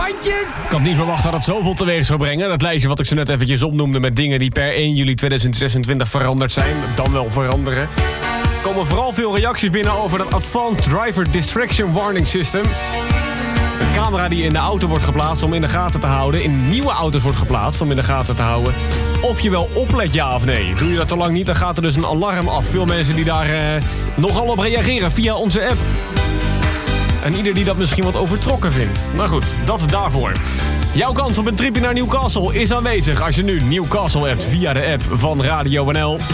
handjes! Ik had niet verwacht dat het zoveel teweeg zou brengen. Dat lijstje wat ik zo net eventjes opnoemde met dingen die per 1 juli 2026 veranderd zijn. Dan wel veranderen. Er komen vooral veel reacties binnen over dat Advanced Driver Distraction Warning System. Een camera die in de auto wordt geplaatst om in de gaten te houden. In nieuwe auto's wordt geplaatst om in de gaten te houden. Of je wel oplet, ja of nee. Doe je dat te lang niet, dan gaat er dus een alarm af. Veel mensen die daar nogal op reageren via onze app. En ieder die dat misschien wat overtrokken vindt. Maar goed, dat daarvoor. Jouw kans op een tripje naar Newcastle is aanwezig als je nu Newcastle hebt via de app van Radio NL.